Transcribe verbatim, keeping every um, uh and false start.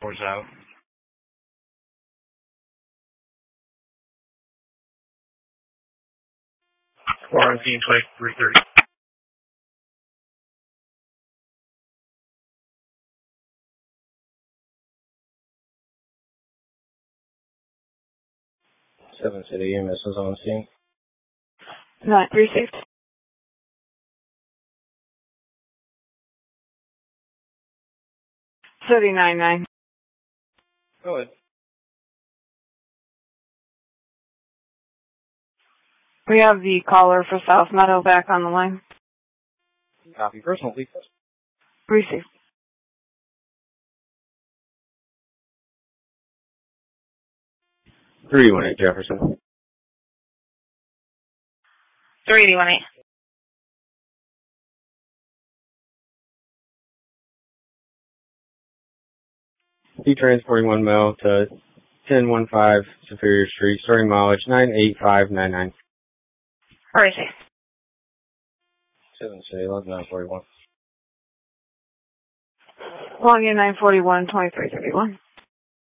Four's out. Four nineteen, twenty-three thirty. Seven City E M S is on scene. Nine three six. Thirty-nine nine. Go ahead. We have the caller for South Meadow back on the line. Copy. Personal, please. Receive. three one eight Jefferson. three eighty-one eight. He transporting one male to ten fifteen Superior Street, starting mileage nine eight five nine nine. Receive. seven City, eleven nine forty-one. Log in nine forty-one, twenty-three thirty-one.